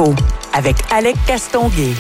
Info avec Alec Castonguay.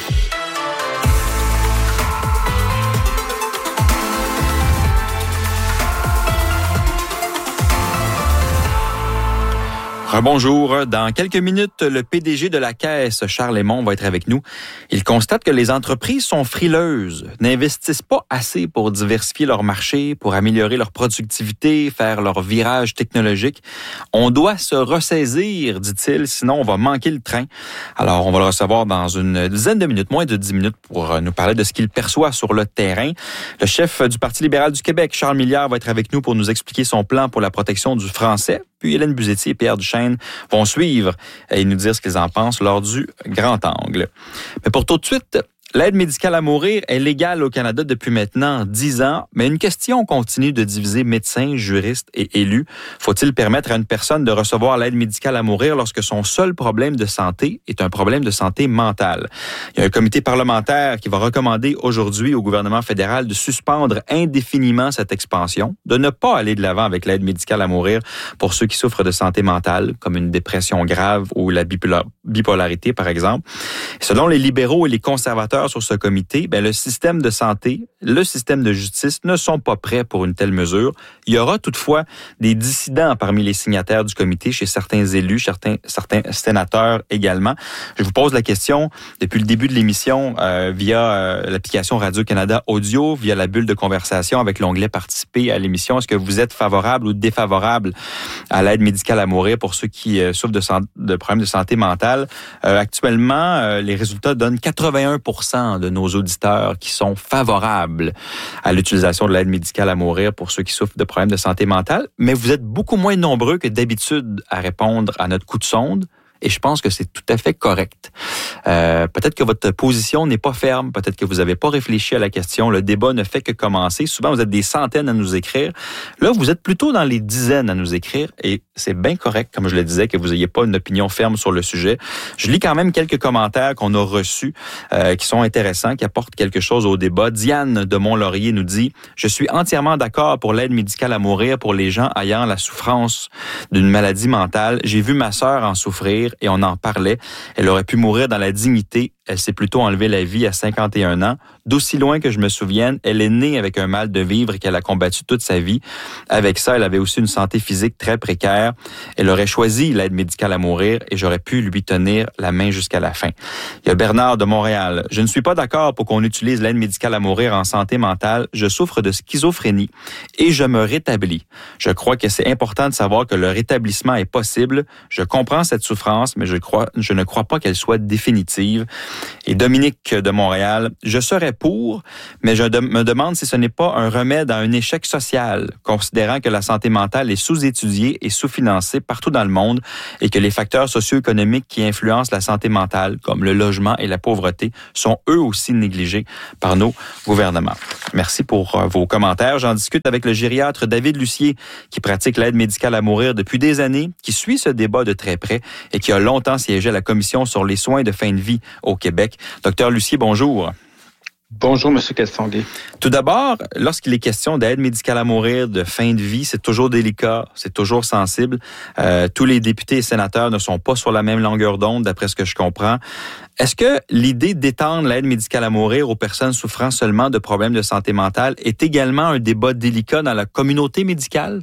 Bonjour. Dans quelques minutes, le PDG de la Caisse, Charles Lemond, va être avec nous. Il constate que les entreprises sont frileuses, n'investissent pas assez pour diversifier leur marché, pour améliorer leur productivité, faire leur virage technologique. On doit se ressaisir, dit-il, sinon on va manquer le train. Alors, on va le recevoir dans une dizaine de minutes, moins de 10 minutes, pour nous parler de ce qu'il perçoit sur le terrain. Le chef du Parti libéral du Québec, Charles Milliard, va être avec nous pour nous expliquer son plan pour la protection du français. Puis Hélène Buzetti et Pierre Duchesne vont suivre et nous dire ce qu'ils en pensent lors du grand angle. Mais pour tout de suite, l'aide médicale à mourir est légale au Canada depuis maintenant 10 ans, mais une question continue de diviser médecins, juristes et élus. Faut-il permettre à une personne de recevoir l'aide médicale à mourir lorsque son seul problème de santé est un problème de santé mentale? Il y a un comité parlementaire qui va recommander aujourd'hui au gouvernement fédéral de suspendre indéfiniment cette expansion, de ne pas aller de l'avant avec l'aide médicale à mourir pour ceux qui souffrent de santé mentale, comme une dépression grave ou la bipolarité, par exemple. Selon les libéraux et les conservateurs sur ce comité, le système de santé, le système de justice ne sont pas prêts pour une telle mesure. Il y aura toutefois des dissidents parmi les signataires du comité, chez certains élus, certains sénateurs également. Je vous pose la question depuis le début de l'émission via l'application Radio-Canada Audio, via la bulle de conversation avec l'onglet « Participer à l'émission ». Est-ce que vous êtes favorable ou défavorable à l'aide médicale à mourir pour ceux qui souffrent de problèmes de santé mentale? Actuellement, les résultats donnent 81% de nos auditeurs qui sont favorables à l'utilisation de l'aide médicale à mourir pour ceux qui souffrent de problèmes de santé mentale, mais vous êtes beaucoup moins nombreux que d'habitude à répondre à notre coup de sonde. Et je pense que c'est tout à fait correct. Peut-être que votre position n'est pas ferme, peut-être que vous n'avez pas réfléchi à la question. Le débat ne fait que commencer. Souvent, vous êtes des centaines à nous écrire. Là, vous êtes plutôt dans les dizaines à nous écrire et c'est bien correct, comme je le disais, que vous n'ayez pas une opinion ferme sur le sujet. Je lis quand même quelques commentaires qu'on a reçus qui sont intéressants, qui apportent quelque chose au débat. Diane de Mont-Laurier nous dit « Je suis entièrement d'accord pour l'aide médicale à mourir pour les gens ayant la souffrance d'une maladie mentale. J'ai vu ma sœur en souffrir et on en parlait. Elle aurait pu mourir dans la dignité. Elle s'est plutôt enlevé la vie à 51 ans. D'aussi loin que je me souvienne, elle est née avec un mal de vivre qu'elle a combattu toute sa vie. Avec ça, elle avait aussi une santé physique très précaire. Elle aurait choisi l'aide médicale à mourir et j'aurais pu lui tenir la main jusqu'à la fin. » Il y a Bernard de Montréal. « Je ne suis pas d'accord pour qu'on utilise l'aide médicale à mourir en santé mentale. Je souffre de schizophrénie et je me rétablis. Je crois que c'est important de savoir que le rétablissement est possible. Je comprends cette souffrance, mais je ne crois pas qu'elle soit définitive. » Et Dominique de Montréal, « Je serais pour, mais je me demande si ce n'est pas un remède à un échec social, considérant que la santé mentale est sous-étudiée et sous-financée partout dans le monde et que les facteurs socio-économiques qui influencent la santé mentale, comme le logement et la pauvreté, sont eux aussi négligés par nos gouvernements. » Merci pour vos commentaires. J'en discute avec le gériatre David Lucier, qui pratique l'aide médicale à mourir depuis des années, qui suit ce débat de très près et qui a longtemps siégé à la Commission sur les soins de fin de vie au Québec. Docteur Lucier, bonjour. Bonjour, M. Castonguay. Tout d'abord, lorsqu'il est question d'aide médicale à mourir, de fin de vie, c'est toujours délicat, c'est toujours sensible. Tous les députés et sénateurs ne sont pas sur la même longueur d'onde, d'après ce que je comprends. Est-ce que l'idée d'étendre l'aide médicale à mourir aux personnes souffrant seulement de problèmes de santé mentale est également un débat délicat dans la communauté médicale?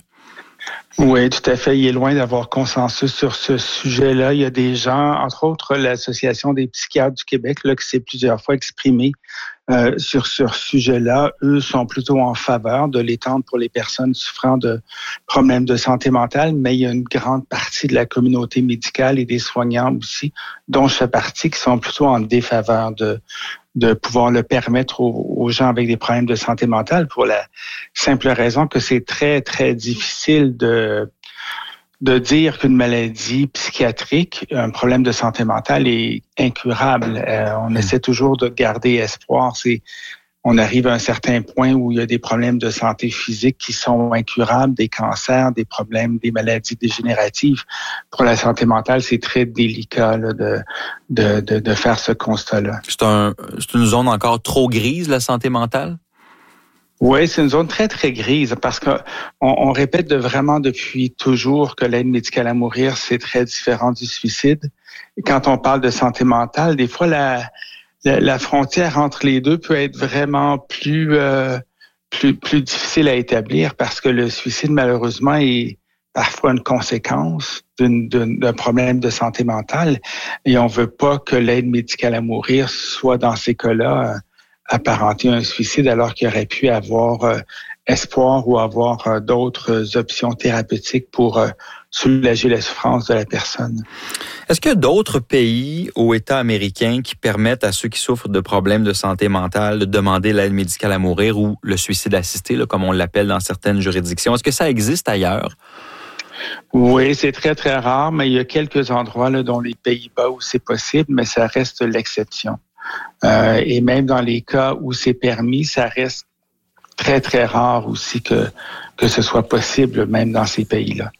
Oui, tout à fait. Il est loin d'avoir consensus sur ce sujet-là. Il y a des gens, entre autres l'Association des psychiatres du Québec, là, qui s'est plusieurs fois exprimée sur ce sujet-là. Eux sont plutôt en faveur de l'étendre pour les personnes souffrant de problèmes de santé mentale, mais il y a une grande partie de la communauté médicale et des soignants aussi, dont je fais partie, qui sont plutôt en défaveur de pouvoir le permettre aux gens avec des problèmes de santé mentale pour la simple raison que c'est très, très difficile de dire qu'une maladie psychiatrique, un problème de santé mentale est incurable. On essaie toujours de garder espoir. On arrive à un certain point où il y a des problèmes de santé physique qui sont incurables, des cancers, des problèmes, des maladies dégénératives. Pour la santé mentale, c'est très délicat là, de faire ce constat-là. C'est une zone encore trop grise, la santé mentale? Oui, c'est une zone très, très grise parce qu'on répète vraiment depuis toujours que l'aide médicale à mourir, c'est très différent du suicide. Et quand on parle de santé mentale, des fois, la frontière entre les deux peut être vraiment plus difficile à établir parce que le suicide, malheureusement, est parfois une conséquence d'un problème de santé mentale et on veut pas que l'aide médicale à mourir soit dans ces cas-là apparenté à un suicide alors qu'il aurait pu avoir espoir ou avoir d'autres options thérapeutiques pour soulager la souffrance de la personne. Est-ce qu'il y a d'autres pays ou États américains qui permettent à ceux qui souffrent de problèmes de santé mentale de demander l'aide médicale à mourir ou le suicide assisté, là, comme on l'appelle dans certaines juridictions? Est-ce que ça existe ailleurs? Oui, c'est très, très rare, mais il y a quelques endroits là, dont les Pays-Bas où c'est possible, mais ça reste l'exception. Et même dans les cas où c'est permis, ça reste très, très rare aussi que ce soit possible, même dans ces pays-là.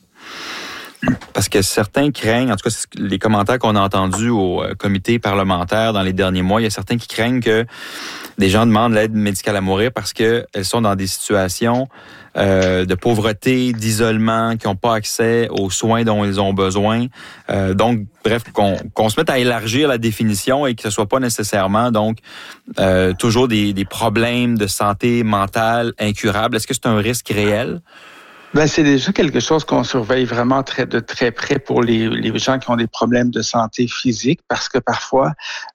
Parce que certains craignent, en tout cas, c'est les commentaires qu'on a entendus au comité parlementaire dans les derniers mois, il y a certains qui craignent que des gens demandent l'aide médicale à mourir parce qu'elles sont dans des situations de pauvreté, d'isolement, qui n'ont pas accès aux soins dont ils ont besoin. Donc, bref, qu'on se mette à élargir la définition et que ce soit pas nécessairement donc toujours des problèmes de santé mentale incurables. Est-ce que c'est un risque réel? Ben, c'est déjà quelque chose qu'on surveille vraiment de très près pour les gens qui ont des problèmes de santé physique parce que parfois,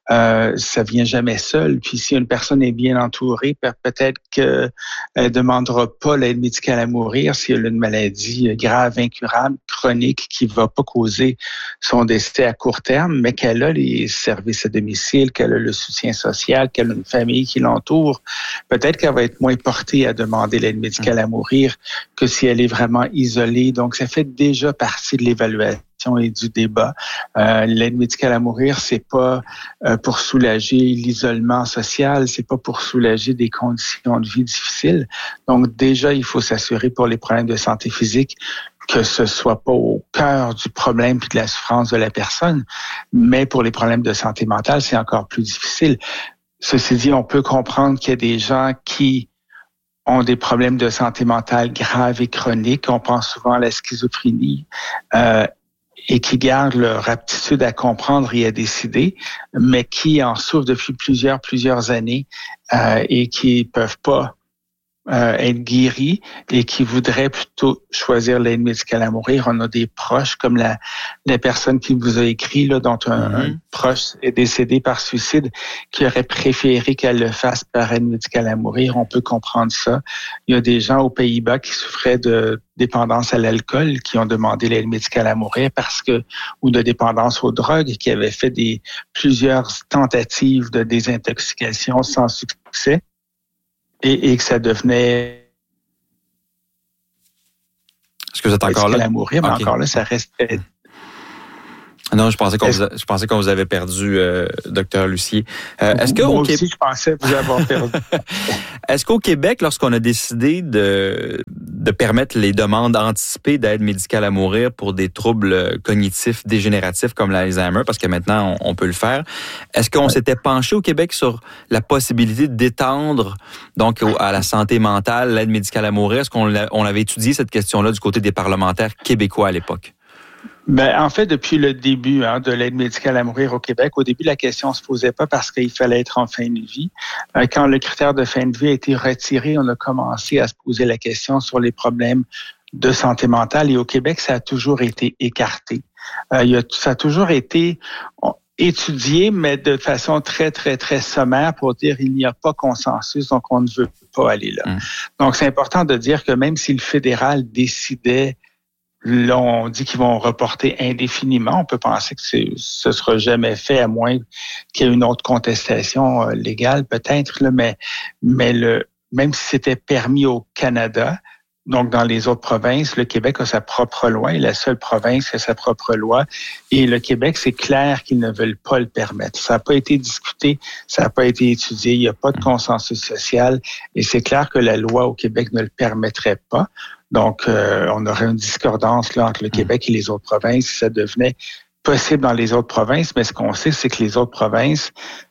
ça vient jamais seul. Puis si une personne est bien entourée, peut-être qu'elle ne demandera pas l'aide médicale à mourir si elle a une maladie grave, incurable, chronique qui ne va pas causer son décès à court terme, mais qu'elle a les services à domicile, qu'elle a le soutien social, qu'elle a une famille qui l'entoure. Peut-être qu'elle va être moins portée à demander l'aide médicale à mourir que si elle est vraiment isolée. Donc, ça fait déjà partie de l'évaluation et du débat. L'aide médicale à mourir, c'est pas pour soulager l'isolement social, c'est pas pour soulager des conditions de vie difficiles. Donc, déjà, il faut s'assurer pour les problèmes de santé physique que ce soit pas au cœur du problème puis de la souffrance de la personne, mais pour les problèmes de santé mentale, c'est encore plus difficile. Ceci dit, on peut comprendre qu'il y a des gens qui ont des problèmes de santé mentale graves et chroniques. On pense souvent à la schizophrénie et qui gardent leur aptitude à comprendre et à décider, mais qui en souffrent depuis plusieurs années et qui peuvent pas être guéris et qui voudraient plutôt choisir l'aide médicale à mourir. On a des proches comme la personne qui vous a écrit, là, dont un proche est décédé par suicide, qui aurait préféré qu'elle le fasse par aide médicale à mourir. On peut comprendre ça. Il y a des gens aux Pays-Bas qui souffraient de dépendance à l'alcool, qui ont demandé l'aide médicale à mourir ou de dépendance aux drogues, qui avaient fait plusieurs tentatives de désintoxication sans succès. Et que ça devenait... Est-ce que vous êtes encore là? À mourir, mais encore là, ça reste... Non, je pensais qu'on vous avait perdu, Dr. Lucier. Est-ce que moi aussi, je pensais vous avoir perdu. Est-ce qu'au Québec, lorsqu'on a décidé de permettre les demandes anticipées d'aide médicale à mourir pour des troubles cognitifs dégénératifs comme l'Alzheimer, parce que maintenant on peut le faire, est-ce qu'on s'était penché au Québec sur la possibilité d'étendre donc à la santé mentale l'aide médicale à mourir? Est-ce qu'on avait étudié cette question-là du côté des parlementaires québécois à l'époque? Ben, en fait, depuis le début de l'aide médicale à mourir au Québec, au début, la question se posait pas parce qu'il fallait être en fin de vie. Quand le critère de fin de vie a été retiré, on a commencé à se poser la question sur les problèmes de santé mentale. Et au Québec, ça a toujours été écarté. Ça a toujours été étudié, mais de façon très, très, très sommaire pour dire il n'y a pas consensus, donc on ne veut pas aller là. Donc, c'est important de dire que même si le fédéral décidait... Là, on dit qu'ils vont reporter indéfiniment. On peut penser que ce sera jamais fait, à moins qu'il y ait une autre contestation légale, peut-être. Là, mais même si c'était permis au Canada, donc dans les autres provinces, le Québec a sa propre loi et la seule province a sa propre loi. Et le Québec, c'est clair qu'ils ne veulent pas le permettre. Ça n'a pas été discuté, ça n'a pas été étudié, il n'y a pas de consensus social. Et c'est clair que la loi au Québec ne le permettrait pas. Donc, on aurait une discordance là, entre le Québec et les autres provinces si ça devenait possible dans les autres provinces. Mais ce qu'on sait, c'est que les autres provinces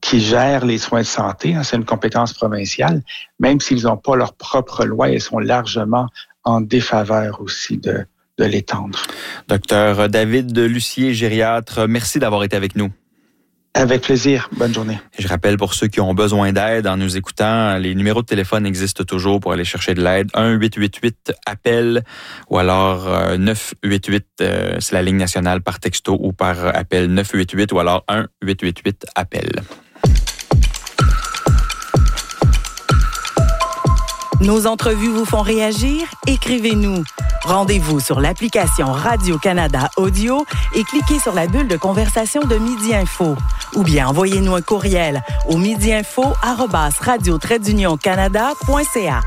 qui gèrent les soins de santé. C'est une compétence provinciale. Même s'ils n'ont pas leur propre loi, ils sont largement en défaveur aussi de l'étendre. Docteur David Lucier, gériatre, merci d'avoir été avec nous. Avec plaisir. Bonne journée. Je rappelle pour ceux qui ont besoin d'aide en nous écoutant, les numéros de téléphone existent toujours pour aller chercher de l'aide. 1-888-APPEL ou alors 988, c'est la ligne nationale par texto ou par appel 988 ou alors 1-888-APPEL. Nos entrevues vous font réagir? Écrivez-nous. Rendez-vous sur l'application Radio-Canada Audio et cliquez sur la bulle de conversation de Midi Info. Ou bien envoyez-nous un courriel au midiinfo@radio-canada.ca.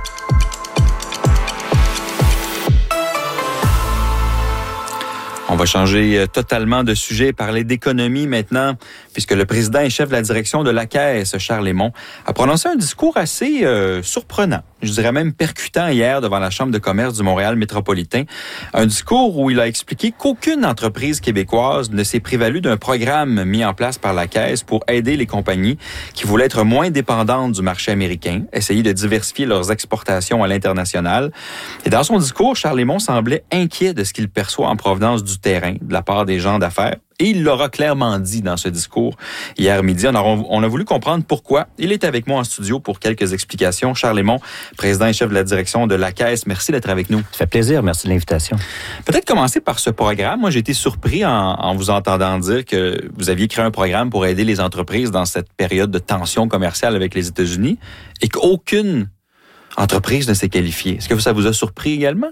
On va changer totalement de sujet, parler d'économie maintenant, puisque le président et chef de la direction de la Caisse, Charles Lemond, a prononcé un discours assez surprenant, je dirais même percutant hier devant la Chambre de commerce du Montréal métropolitain. Un discours où il a expliqué qu'aucune entreprise québécoise ne s'est prévalue d'un programme mis en place par la Caisse pour aider les compagnies qui voulaient être moins dépendantes du marché américain, essayer de diversifier leurs exportations à l'international. Et dans son discours, Charles Lemond semblait inquiet de ce qu'il perçoit en provenance du terrain de la part des gens d'affaires. Et il l'aura clairement dit dans ce discours hier midi. On a voulu comprendre pourquoi. Il est avec moi en studio pour quelques explications. Charles Lemond, président et chef de la direction de la Caisse, merci d'être avec nous. Ça fait plaisir, merci de l'invitation. Peut-être commencer par ce programme. Moi, j'ai été surpris en vous entendant dire que vous aviez créé un programme pour aider les entreprises dans cette période de tension commerciale avec les États-Unis et qu'aucune entreprise ne s'est qualifiée. Est-ce que ça vous a surpris également?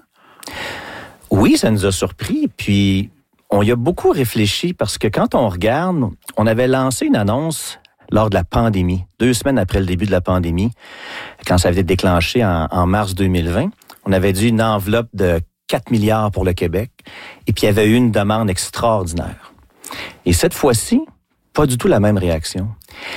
Oui, ça nous a surpris, puis on y a beaucoup réfléchi parce que quand on regarde, on avait lancé une annonce lors de la pandémie, 2 semaines après le début de la pandémie, quand ça avait été déclenché en mars 2020. On avait dit une enveloppe de 4 milliards pour le Québec et puis il y avait eu une demande extraordinaire. Et cette fois-ci, pas du tout la même réaction.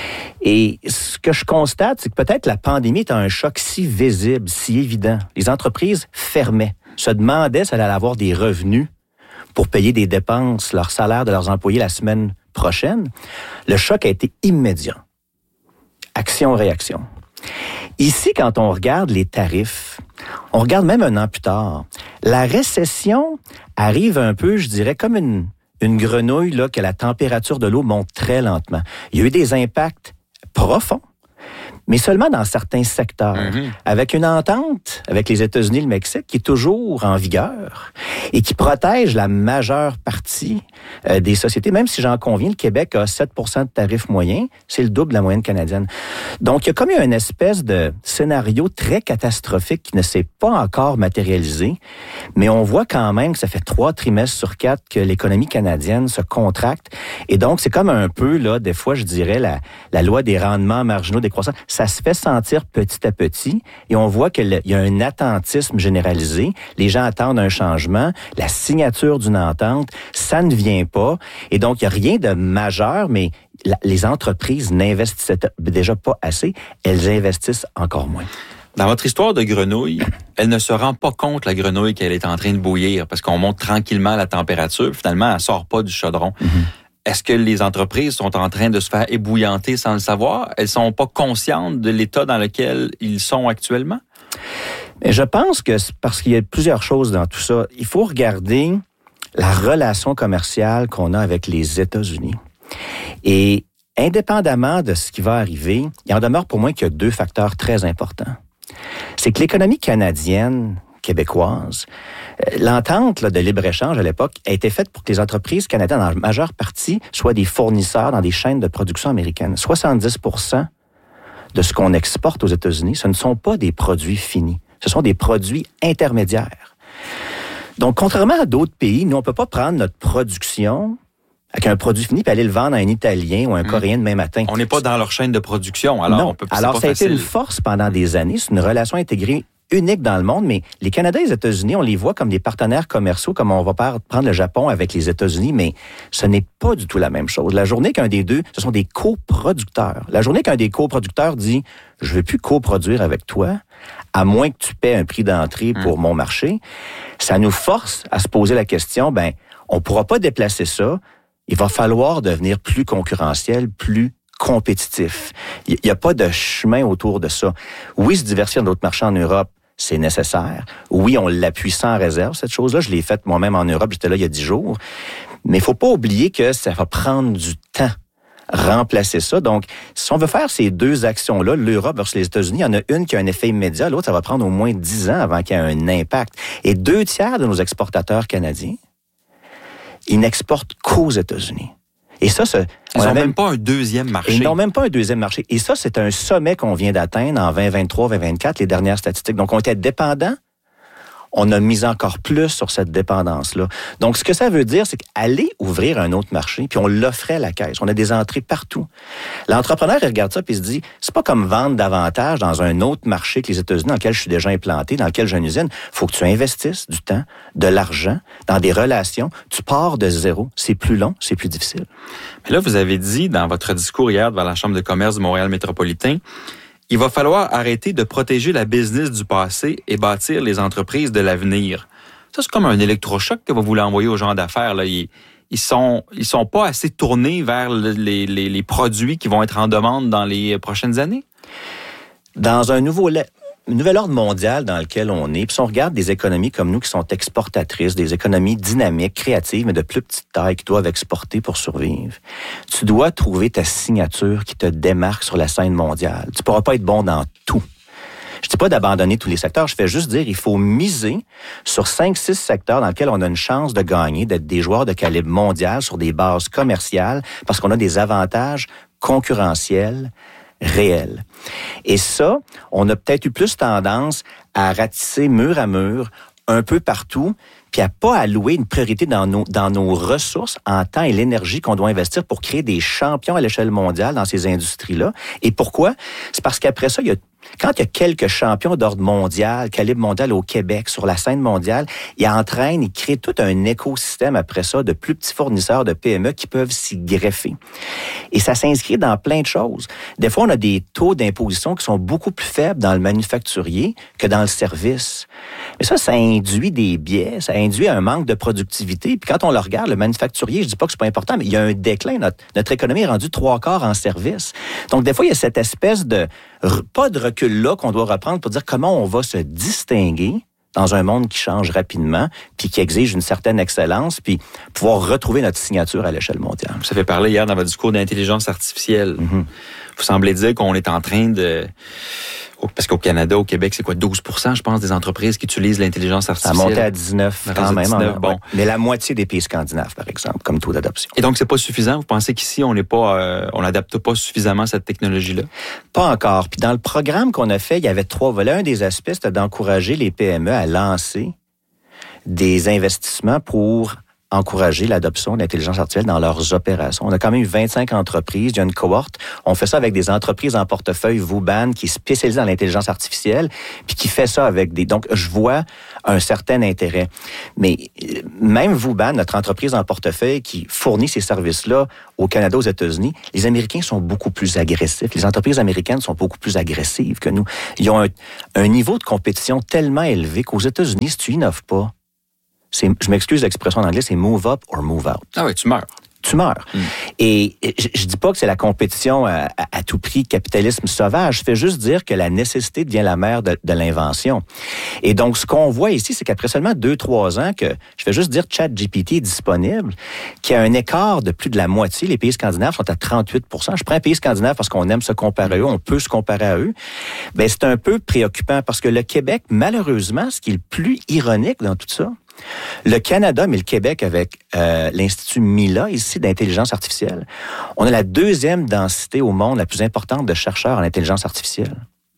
Et ce que je constate, c'est que peut-être la pandémie est un choc si visible, si évident. Les entreprises fermaient, se demandaient si elles allaient avoir des revenus pour payer des dépenses, leur salaire de leurs employés la semaine prochaine. Le choc a été immédiat. Action-réaction. Ici, quand on regarde les tarifs, on regarde même un an plus tard, la récession arrive un peu, je dirais, comme une grenouille là, que la température de l'eau monte très lentement. Il y a eu des impacts profonds, mais seulement dans certains secteurs, avec une entente avec les États-Unis et le Mexique qui est toujours en vigueur et qui protège la majeure partie des sociétés. Même si j'en conviens, le Québec a 7 % de tarifs moyens, c'est le double de la moyenne canadienne. Donc, il y a comme eu une espèce de scénario très catastrophique qui ne s'est pas encore matérialisé, mais on voit quand même que ça fait 3 trimestres sur 4 que l'économie canadienne se contracte. Et donc, c'est comme un peu, là, des fois, je dirais, la loi des rendements marginaux décroissants. Ça se fait sentir petit à petit et on voit qu'il y a un attentisme généralisé. Les gens attendent un changement, la signature d'une entente, ça ne vient pas. Et donc, il n'y a rien de majeur, mais les entreprises n'investissaient déjà pas assez. Elles investissent encore moins. Dans votre histoire de grenouille, elle ne se rend pas compte, la grenouille, qu'elle est en train de bouillir parce qu'on monte tranquillement la température. Finalement, elle ne sort pas du chaudron. Est-ce que les entreprises sont en train de se faire ébouillanter sans le savoir? Elles ne sont pas conscientes de l'état dans lequel ils sont actuellement? Mais je pense que c'est parce qu'il y a plusieurs choses dans tout ça. Il faut regarder la relation commerciale qu'on a avec les États-Unis. Et indépendamment de ce qui va arriver, il en demeure pour moi qu'il y a 2 facteurs très importants. C'est que l'économie canadienne, québécoise, l'entente de libre-échange à l'époque a été faite pour que les entreprises canadiennes, en majeure partie, soient des fournisseurs dans des chaînes de production américaines. 70% de ce qu'on exporte aux États-Unis, ce ne sont pas des produits finis. Ce sont des produits intermédiaires. Donc, contrairement à d'autres pays, nous, on ne peut pas prendre notre production avec un produit fini puis aller le vendre à un Italien ou un Coréen demain matin. On n'est pas dans leur chaîne de production, alors non. on peut pas. Alors, ça a été une force pendant des années. C'est une relation intégrée unique dans le monde, mais les Canadiens et les États-Unis, on les voit comme des partenaires commerciaux, comme on va prendre le Japon avec les États-Unis, mais ce n'est pas du tout la même chose. La journée qu'un des deux, ce sont des coproducteurs. La journée qu'un des coproducteurs dit « Je ne veux plus coproduire avec toi, à moins que tu paies un prix d'entrée pour mon marché », ça nous force à se poser la question, on ne pourra pas déplacer ça, il va falloir devenir plus concurrentiel, plus compétitif. Il n'y a pas de chemin autour de ça. Oui, se diversifier dans d'autres marchés en Europe, c'est nécessaire. Oui, on l'appuie sans réserve, cette chose-là. Je l'ai faite moi-même en Europe, j'étais là il y a 10 jours. Mais il ne faut pas oublier que ça va prendre du temps remplacer ça. Donc, si on veut faire ces deux actions-là, l'Europe versus les États-Unis, il y en a une qui a un effet immédiat, l'autre, ça va prendre au moins 10 ans avant qu'il y ait un impact. Et 2/3 de nos exportateurs canadiens, ils n'exportent qu'aux États-Unis. Et ça, ils n'ont même pas un deuxième marché. Ils n'ont même pas un deuxième marché. Et ça, c'est un sommet qu'on vient d'atteindre en 2023, 2024, les dernières statistiques. Donc, on était dépendants. On a mis encore plus sur cette dépendance-là. Donc, ce que ça veut dire, c'est qu'aller ouvrir un autre marché, puis on l'offrait à la caisse. On a des entrées partout. L'entrepreneur, il regarde ça, puis il se dit, c'est pas comme vendre davantage dans un autre marché que les États-Unis, dans lequel je suis déjà implanté, dans lequel j'ai une usine. Faut que tu investisses du temps, de l'argent, dans des relations. Tu pars de zéro. C'est plus long, c'est plus difficile. Mais là, vous avez dit, dans votre discours hier devant la Chambre de commerce du Montréal métropolitain, il va falloir arrêter de protéger la business du passé et bâtir les entreprises de l'avenir. Ça, c'est comme un électrochoc que vous voulez envoyer aux gens d'affaires. Là. Ils sont pas assez tournés vers les produits qui vont être en demande dans les prochaines années? Dans un nouvel ordre mondial dans lequel on est, puis si on regarde des économies comme nous qui sont exportatrices, des économies dynamiques, créatives, mais de plus petite taille qui doivent exporter pour survivre, tu dois trouver ta signature qui te démarque sur la scène mondiale. Tu ne pourras pas être bon dans tout. Je ne dis pas d'abandonner tous les secteurs, je fais juste dire qu'il faut miser sur 5-6 secteurs dans lesquels on a une chance de gagner, d'être des joueurs de calibre mondial sur des bases commerciales, parce qu'on a des avantages concurrentiels réel. Et ça, on a peut-être eu plus tendance à ratisser mur à mur, un peu partout, puis à pas allouer une priorité dans nos ressources en temps et l'énergie qu'on doit investir pour créer des champions à l'échelle mondiale dans ces industries-là. Et pourquoi? C'est parce qu'après ça, quand il y a quelques champions d'ordre mondial, calibre mondial au Québec, sur la scène mondiale, ils créent tout un écosystème après ça de plus petits fournisseurs de PME qui peuvent s'y greffer. Et ça s'inscrit dans plein de choses. Des fois, on a des taux d'imposition qui sont beaucoup plus faibles dans le manufacturier que dans le service. Mais ça induit des biais, ça induit un manque de productivité. Puis quand on le regarde, le manufacturier, je dis pas que c'est pas important, mais il y a un déclin. Notre économie est rendue 3/4 en service. Donc, des fois, il y a cette espèce de pas de recul-là qu'on doit reprendre pour dire comment on va se distinguer dans un monde qui change rapidement, puis qui exige une certaine excellence, puis pouvoir retrouver notre signature à l'échelle mondiale. Vous avez parlé hier dans votre discours d'intelligence artificielle. Mm-hmm. Vous semblez dire qu'on est en train de... Parce qu'au Canada, au Québec, c'est quoi, 12%, je pense, des entreprises qui utilisent l'intelligence artificielle. Ça a monté à 19 quand même. 19, bon. Mais la moitié des pays scandinaves, par exemple, comme taux d'adoption. Et donc, c'est pas suffisant? Vous pensez qu'ici, on n'adapte pas suffisamment cette technologie-là? Pas encore. Puis dans le programme qu'on a fait, il y avait 3 volets. Un des aspects, c'était d'encourager les PME à lancer des investissements pour encourager l'adoption de l'intelligence artificielle dans leurs opérations. On a quand même eu 25 entreprises, il y a une cohorte. On fait ça avec des entreprises en portefeuille Vuban qui est spécialisée dans l'intelligence artificielle, puis qui fait ça avec des... Donc, je vois un certain intérêt. Mais même Vuban, notre entreprise en portefeuille qui fournit ces services-là au Canada, aux États-Unis, les Américains sont beaucoup plus agressifs. Les entreprises américaines sont beaucoup plus agressives que nous. Ils ont un niveau de compétition tellement élevé qu'aux États-Unis, si tu innoves pas, je m'excuse l'expression en anglais, c'est move up or move out. Ah oui, tu meurs. Tu meurs. Et je dis pas que c'est la compétition à tout prix, capitalisme sauvage. Je fais juste dire que la nécessité devient la mère de l'invention. Et donc, ce qu'on voit ici, c'est qu'après seulement 2-3 ans que, je fais juste dire ChatGPT est disponible, qu'il y a un écart de plus de la moitié. Les pays scandinaves sont à 38%. Je prends un pays scandinave parce qu'on aime se comparer à eux, on peut se comparer à eux. Ben, c'est un peu préoccupant parce que le Québec, malheureusement, ce qui est le plus ironique dans tout ça, le Canada, mais le Québec avec l'Institut Mila, ici, d'intelligence artificielle, on a la 2e densité au monde, la plus importante de chercheurs en intelligence artificielle.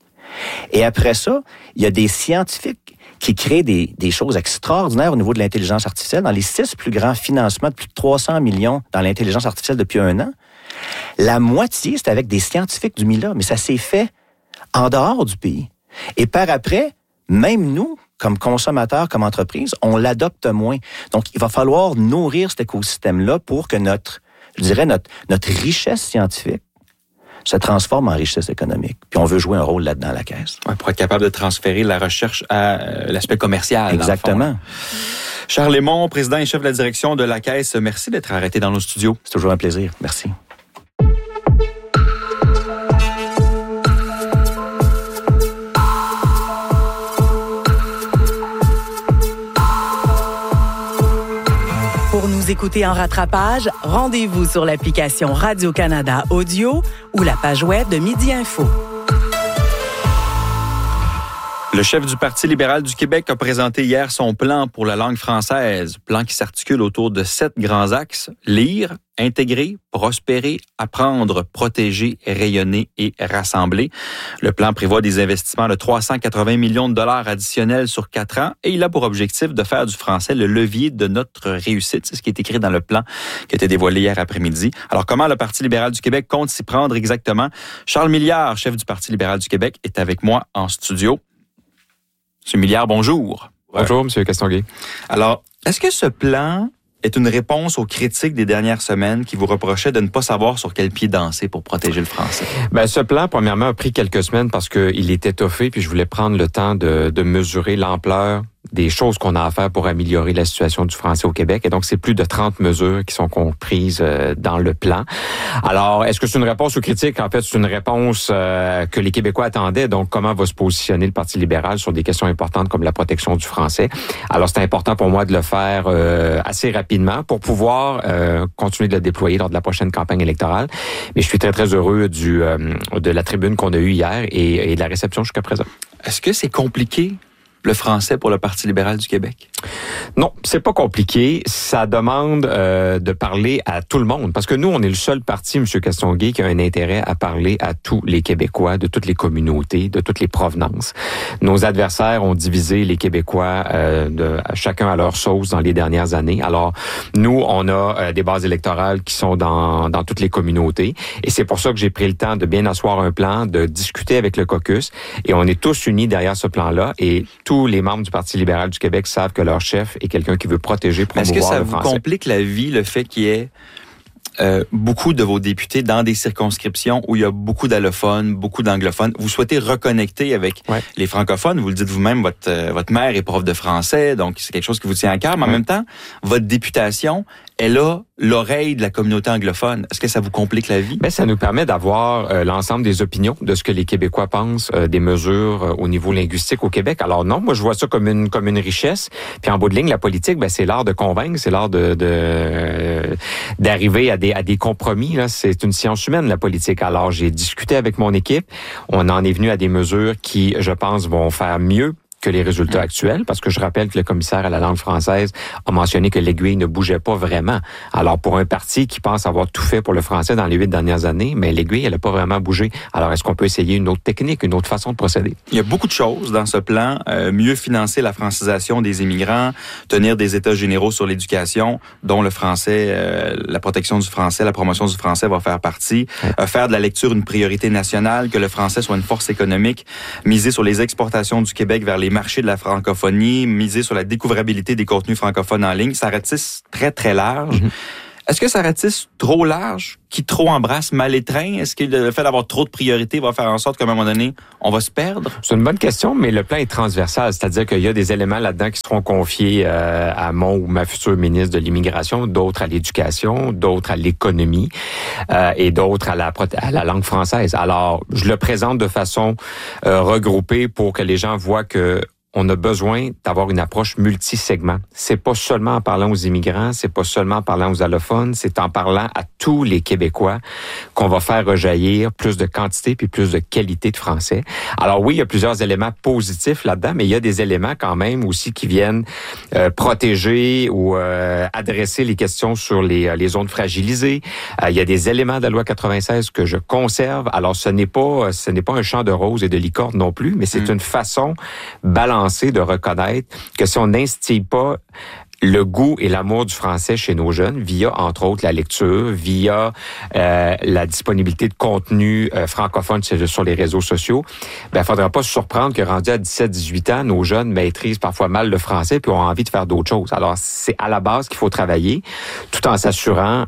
Et après ça, il y a des scientifiques qui créent des choses extraordinaires au niveau de l'intelligence artificielle. Dans les 6 plus grands financements de plus de 300 millions dans l'intelligence artificielle depuis 1 an, la moitié, c'est avec des scientifiques du Mila, mais ça s'est fait en dehors du pays. Et par après, même nous, comme consommateurs, comme entreprise, on l'adopte moins. Donc, il va falloir nourrir cet écosystème-là pour que notre richesse scientifique se transforme en richesse économique. Puis on veut jouer un rôle là-dedans à la caisse. Ouais, pour être capable de transférer la recherche à l'aspect commercial. Exactement. Charles Lemond, président et chef de la direction de la Caisse, merci d'être arrêté dans nos studios. C'est toujours un plaisir. Merci. écouter en rattrapage, rendez-vous sur l'application Radio-Canada Audio ou la page web de Midi Info. Le chef du Parti libéral du Québec a présenté hier son plan pour la langue française, plan qui s'articule autour de 7 grands axes: lire, intégrer, prospérer, apprendre, protéger, rayonner et rassembler. Le plan prévoit des investissements de 380 millions de dollars additionnels sur 4 ans et il a pour objectif de faire du français le levier de notre réussite. C'est ce qui est écrit dans le plan qui a été dévoilé hier après-midi. Alors, comment le Parti libéral du Québec compte s'y prendre exactement? Charles Milliard, chef du Parti libéral du Québec, est avec moi en studio. Monsieur Milliard, bonjour. Bonjour, Monsieur Castonguay. Alors, est-ce que ce plan est une réponse aux critiques des dernières semaines qui vous reprochaient de ne pas savoir sur quel pied danser pour protéger le français? Ben, ce plan, premièrement, a pris quelques semaines parce qu'il était étoffé, puis je voulais prendre le temps de mesurer l'ampleur des choses qu'on a à faire pour améliorer la situation du français au Québec. Et donc, c'est plus de 30 mesures qui sont comprises dans le plan. Alors, est-ce que c'est une réponse aux critiques? En fait, c'est une réponse que les Québécois attendaient. Donc, comment va se positionner le Parti libéral sur des questions importantes comme la protection du français? Alors, c'est important pour moi de le faire assez rapidement pour pouvoir continuer de le déployer lors de la prochaine campagne électorale. Mais je suis très, très heureux de la tribune qu'on a eue hier et de la réception jusqu'à présent. Est-ce que c'est compliqué, le français, pour le Parti libéral du Québec? Non, c'est pas compliqué. Ça demande de parler à tout le monde. Parce que nous, on est le seul parti, M. Castonguay, qui a un intérêt à parler à tous les Québécois, de toutes les communautés, de toutes les provenances. Nos adversaires ont divisé les Québécois chacun à leur sauce dans les dernières années. Alors, nous, on a des bases électorales qui sont dans toutes les communautés. Et c'est pour ça que j'ai pris le temps de bien asseoir un plan, de discuter avec le caucus. Et on est tous unis derrière ce plan-là. Et tous les membres du Parti libéral du Québec savent que leur chef est quelqu'un qui veut protéger, promouvoir le français. Est-ce que ça vous complique la vie, le fait qu'il y ait beaucoup de vos députés dans des circonscriptions où il y a beaucoup d'allophones, beaucoup d'anglophones? Vous souhaitez reconnecter avec les francophones. Vous le dites vous-même, votre mère est prof de français, donc c'est quelque chose qui vous tient à cœur. Mais en même temps, votre députation, elle a l'oreille de la communauté anglophone. Est-ce que ça vous complique la vie? Ben, ça nous permet d'avoir l'ensemble des opinions de ce que les Québécois pensent des mesures au niveau linguistique au Québec. Alors non, moi je vois ça comme une richesse. Puis en bout de ligne, la politique, ben, c'est l'art de convaincre, c'est l'art d'arriver à des compromis. Là. C'est une science humaine, la politique. Alors j'ai discuté avec mon équipe. On en est venu à des mesures qui, je pense, vont faire mieux que les résultats actuels, parce que je rappelle que le commissaire à la langue française a mentionné que l'aiguille ne bougeait pas vraiment. Alors, pour un parti qui pense avoir tout fait pour le français dans les 8 dernières années, mais l'aiguille, elle n'a pas vraiment bougé. Alors, est-ce qu'on peut essayer une autre technique, une autre façon de procéder? Il y a beaucoup de choses dans ce plan. Mieux financer la francisation des immigrants, tenir des états généraux sur l'éducation, dont le français, la protection du français, la promotion du français va faire partie. Faire de la lecture une priorité nationale, que le français soit une force économique, miser sur les exportations du Québec vers les marché de la francophonie, miser sur la découvrabilité des contenus francophones en ligne. Ça ratisse très, très large. Est-ce que ça ratisse trop large, qui trop embrasse mal étreint? Est-ce que le fait d'avoir trop de priorités va faire en sorte qu'à un moment donné, on va se perdre? C'est une bonne question, mais le plan est transversal. C'est-à-dire qu'il y a des éléments là-dedans qui seront confiés à mon ou ma future ministre de l'Immigration, d'autres à l'éducation, d'autres à l'économie et d'autres à la langue française. Alors, je le présente de façon regroupée pour que les gens voient que on a besoin d'avoir une approche multisegment. C'est pas seulement en parlant aux immigrants, c'est pas seulement en parlant aux allophones, c'est en parlant à tous les Québécois qu'on va faire rejaillir plus de quantité puis plus de qualité de français. Alors oui, il y a plusieurs éléments positifs là-dedans, mais il y a des éléments quand même aussi qui viennent protéger ou adresser les questions sur les zones fragilisées. Il y a des éléments de la loi 96 que je conserve. Alors ce n'est pas un champ de roses et de licorne non plus, mais c'est une façon balancée de reconnaître que si on n'instille pas le goût et l'amour du français chez nos jeunes via, entre autres, la lecture, via la disponibilité de contenu francophone sur les réseaux sociaux, ben, faudra pas se surprendre que rendu à 17-18 ans, nos jeunes maîtrisent parfois mal le français puis ont envie de faire d'autres choses. Alors, c'est à la base qu'il faut travailler, tout en s'assurant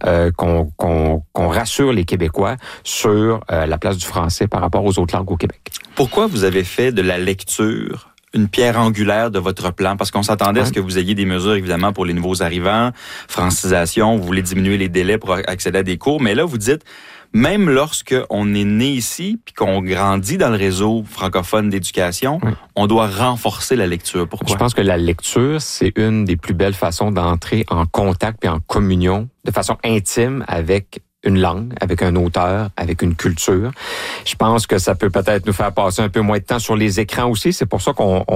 qu'on rassure les Québécois sur la place du français par rapport aux autres langues au Québec. Pourquoi vous avez fait de la lecture une pierre angulaire de votre plan? Parce qu'on s'attendait à ce que vous ayez des mesures, évidemment, pour les nouveaux arrivants, francisation, vous voulez diminuer les délais pour accéder à des cours, mais là, vous dites, même lorsque on est né ici puis qu'on grandit dans le réseau francophone d'éducation, on doit renforcer la lecture. Pourquoi? Je pense que la lecture, c'est une des plus belles façons d'entrer en contact et en communion de façon intime avec une langue, avec un auteur, avec une culture. Je pense que ça peut peut-être nous faire passer un peu moins de temps sur les écrans aussi. C'est pour ça qu'on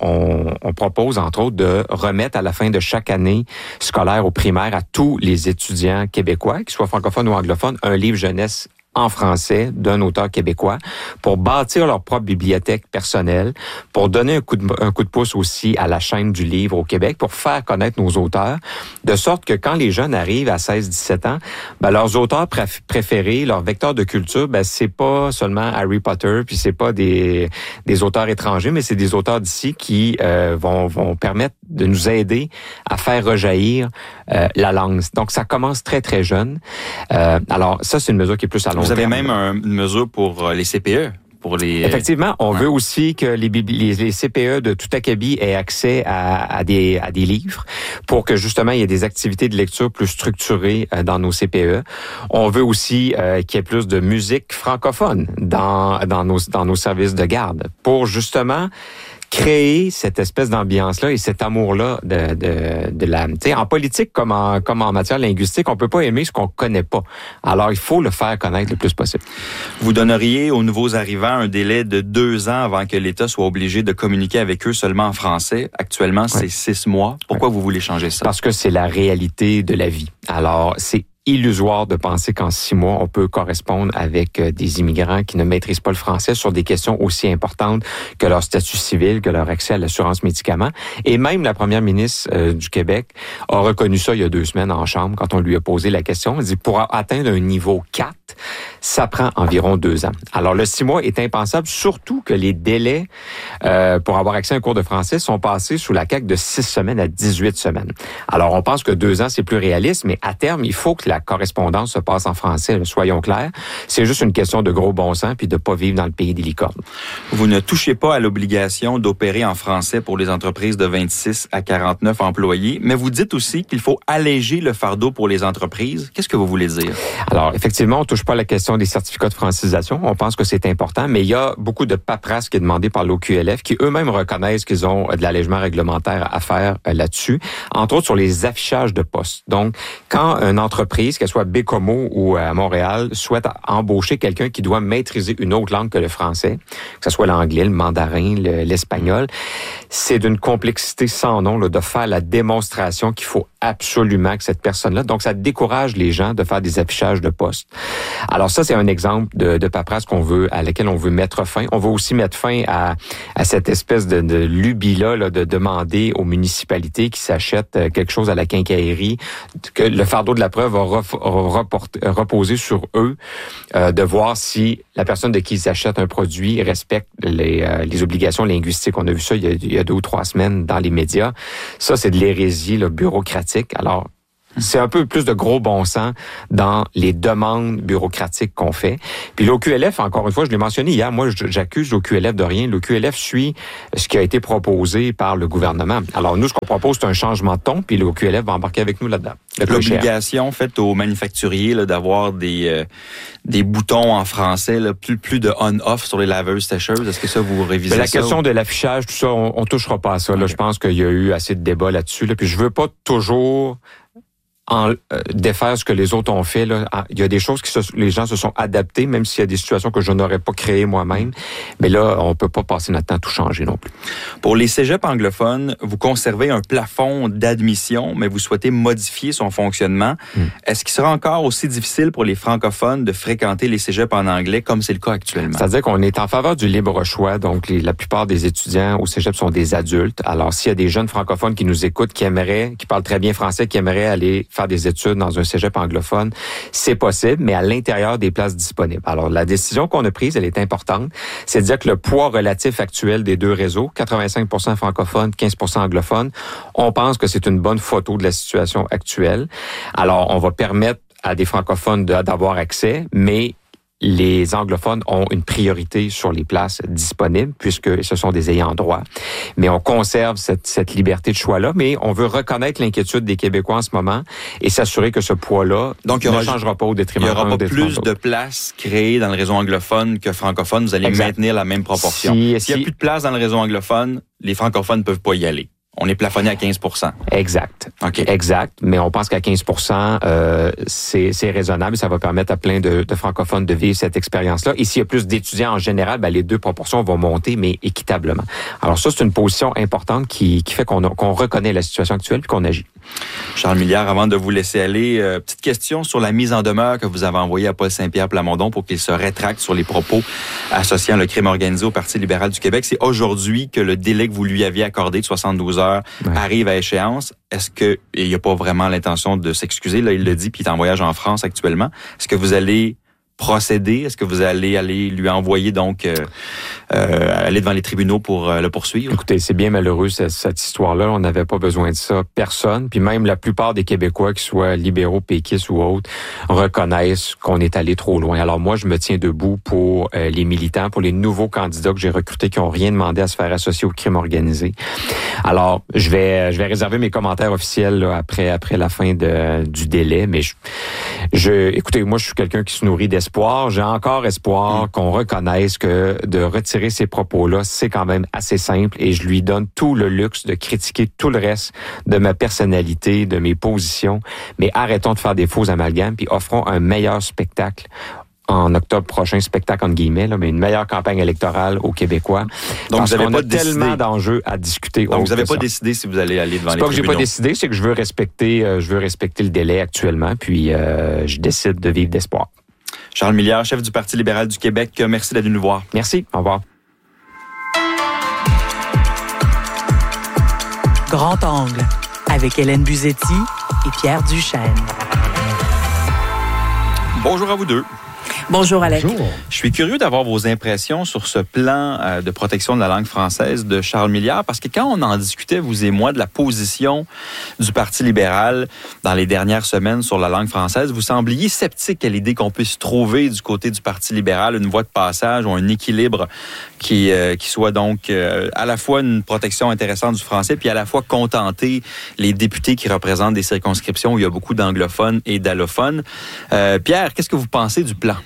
propose, entre autres, de remettre à la fin de chaque année scolaire au primaire à tous les étudiants québécois, qu'ils soient francophones ou anglophones, un livre jeunesse en français d'un auteur québécois pour bâtir leur propre bibliothèque personnelle, pour donner un coup de pouce aussi à la chaîne du livre au Québec, pour faire connaître nos auteurs, de sorte que quand les jeunes arrivent à 16-17 ans, leurs auteurs préférés, leur vecteur de culture, c'est pas seulement Harry Potter, puis c'est pas des auteurs étrangers, mais c'est des auteurs d'ici qui vont permettre de nous aider à faire rejaillir la langue. Donc, ça commence très, très jeune. Alors, ça, c'est une mesure qui est plus à long terme. Vous avez même une mesure pour les CPE. Effectivement, on veut aussi que les CPE de tout acabit aient accès à des livres pour que justement il y ait des activités de lecture plus structurées dans nos CPE. On veut aussi qu'il y ait plus de musique francophone dans nos services de garde pour justement créer cette espèce d'ambiance-là et cet amour-là de la... Tu sais, en politique comme en matière linguistique, on peut pas aimer ce qu'on connaît pas. Alors, il faut le faire connaître le plus possible. Vous donneriez aux nouveaux arrivants un délai de 2 ans avant que l'État soit obligé de communiquer avec eux seulement en français. Actuellement, c'est 6 mois. Pourquoi vous voulez changer ça? Parce que c'est la réalité de la vie. Alors, c'est illusoire de penser qu'en 6 mois, on peut correspondre avec des immigrants qui ne maîtrisent pas le français sur des questions aussi importantes que leur statut civil, que leur accès à l'assurance médicaments. Et même la première ministre du Québec a reconnu ça il y a 2 semaines en chambre quand on lui a posé la question. Elle dit, pour atteindre un niveau 4, ça prend environ 2 ans. Alors, le 6 mois est impensable, surtout que les délais pour avoir accès à un cours de français sont passés sous la CAQ de 6 semaines à 18 semaines. Alors, on pense que 2 ans, c'est plus réaliste, mais à terme, il faut que la correspondance se passe en français, soyons clairs. C'est juste une question de gros bon sens puis de pas vivre dans le pays des licornes. Vous ne touchez pas à l'obligation d'opérer en français pour les entreprises de 26 à 49 employés, mais vous dites aussi qu'il faut alléger le fardeau pour les entreprises. Qu'est-ce que vous voulez dire? Alors, effectivement, on touche pas à la question des certificats de francisation. On pense que c'est important, mais il y a beaucoup de paperasse qui est demandée par l'OQLF qui eux-mêmes reconnaissent qu'ils ont de l'allègement réglementaire à faire là-dessus, entre autres sur les affichages de postes. Donc, quand une entreprise, qu'elle soit Bécomo ou à Montréal, souhaite embaucher quelqu'un qui doit maîtriser une autre langue que le français, que ce soit l'anglais, le mandarin, l'espagnol, c'est d'une complexité sans nom là, de faire la démonstration qu'il faut absolument que cette personne-là. Donc, ça décourage les gens de faire des affichages de postes. Alors ça, c'est un exemple de paperasse à laquelle on veut mettre fin. On veut aussi mettre fin à cette espèce de lubie-là là, de demander aux municipalités qui s'achètent quelque chose à la quincaillerie, que le fardeau de la preuve va reposer sur eux, de voir si la personne de qui ils achètent un produit respecte les obligations linguistiques. On a vu ça il y a 2 ou 3 semaines dans les médias. Ça, c'est de l'hérésie là, bureaucratique. Alors, c'est un peu plus de gros bon sens dans les demandes bureaucratiques qu'on fait. Puis l'OQLF, encore une fois, je l'ai mentionné hier, moi j'accuse l'OQLF de rien. L'OQLF suit ce qui a été proposé par le gouvernement. Alors nous, ce qu'on propose, c'est un changement de ton, puis l'OQLF va embarquer avec nous là-dedans. L'obligation faite aux manufacturiers là, d'avoir des boutons en français, là, plus de on-off sur les laveuses sécheuses, est-ce que ça vous révisez ça? La question de l'affichage, tout ça, on touchera pas à ça. Là, je pense qu'il y a eu assez de débats là-dessus. Là, puis je veux pas toujours défaire ce que les autres ont fait. Là. Il y a des choses les gens se sont adaptés, même s'il y a des situations que je n'aurais pas créées moi-même. Mais là, on peut pas passer notre temps à tout changer non plus. Pour les cégeps anglophones, vous conservez un plafond d'admission, mais vous souhaitez modifier son fonctionnement. Est-ce qu'il sera encore aussi difficile pour les francophones de fréquenter les cégeps en anglais comme c'est le cas actuellement? C'est-à-dire qu'on est en faveur du libre choix. Donc, la plupart des étudiants au cégep sont des adultes. Alors, s'il y a des jeunes francophones qui nous écoutent, qui parlent très bien français, qui aimeraient aller faire des études dans un cégep anglophone, c'est possible, mais à l'intérieur des places disponibles. Alors, la décision qu'on a prise, elle est importante. C'est de dire que le poids relatif actuel des 2 réseaux, 85% francophones, 15% anglophones, on pense que c'est une bonne photo de la situation actuelle. Alors, on va permettre à des francophones d'avoir accès, mais les anglophones ont une priorité sur les places disponibles puisque ce sont des ayants droit. Mais on conserve cette liberté de choix-là, mais on veut reconnaître l'inquiétude des Québécois en ce moment et s'assurer que ce poids-là ne changera pas au détriment d'un. Il n'y aura pas plus de places créées dans le réseau anglophone que francophone. Vous allez maintenir la même proportion. S'il n'y a plus de place dans le réseau anglophone, les francophones ne peuvent pas y aller. On est plafonné à 15 %. Exact. Okay. Exact. Mais on pense qu'à 15 % c'est raisonnable. Ça va permettre à plein de francophones de vivre cette expérience-là. Et s'il y a plus d'étudiants en général, les deux proportions vont monter, mais équitablement. Alors ça, c'est une position importante qui fait qu'on reconnaît la situation actuelle et qu'on agit. Charles Milliard, avant de vous laisser aller, petite question sur la mise en demeure que vous avez envoyée à Paul Saint-Pierre Plamondon pour qu'il se rétracte sur les propos associant le crime organisé au Parti libéral du Québec. C'est aujourd'hui que le délai que vous lui aviez accordé de 72 heures arrive à échéance. Est-ce que, et il n'y a pas vraiment l'intention de s'excuser, là il le dit, puis il est en voyage en France actuellement, est-ce que vous allez procéder? Est-ce que vous allez aller lui envoyer donc aller devant les tribunaux pour le poursuivre? Écoutez, c'est bien malheureux cette histoire-là. On n'avait pas besoin de ça. Personne, puis même la plupart des Québécois, qu'ils soient libéraux, péquistes ou autres, reconnaissent qu'on est allé trop loin. Alors moi, je me tiens debout pour les militants, pour les nouveaux candidats que j'ai recrutés qui n'ont rien demandé à se faire associer au crime organisé. Alors, je vais réserver mes commentaires officiels là, après la fin du délai, mais écoutez, moi, je suis quelqu'un qui se nourrit d'espoir. J'ai encore espoir qu'on reconnaisse que de retirer ces propos-là, c'est quand même assez simple et je lui donne tout le luxe de critiquer tout le reste de ma personnalité, de mes positions. Mais arrêtons de faire des faux amalgames puis offrons un meilleur spectacle en octobre prochain, spectacle entre guillemets, là, mais une meilleure campagne électorale aux Québécois. Donc, vous n'avez pas tellement d'enjeux à discuter. Donc, vous n'avez pas décidé si vous allez aller devant les tribunaux. C'est pas que j'ai pas décidé, c'est que je veux respecter le délai actuellement, puis je décide de vivre d'espoir. Charles Milliard, chef du Parti libéral du Québec, merci d'être venu nous voir. Merci, au revoir. Grand Angle, avec Hélène Buzetti et Pierre Duchesne. Bonjour à vous deux. Bonjour, Alex. Bonjour. Je suis curieux d'avoir vos impressions sur ce plan de protection de la langue française de Charles Milliard, parce que quand on en discutait, vous et moi, de la position du Parti libéral dans les dernières semaines sur la langue française, vous sembliez sceptique à l'idée qu'on puisse trouver du côté du Parti libéral une voie de passage ou un équilibre qui soit donc à la fois une protection intéressante du français, puis à la fois contenter les députés qui représentent des circonscriptions où il y a beaucoup d'anglophones et d'allophones. Pierre, qu'est-ce que vous pensez du plan?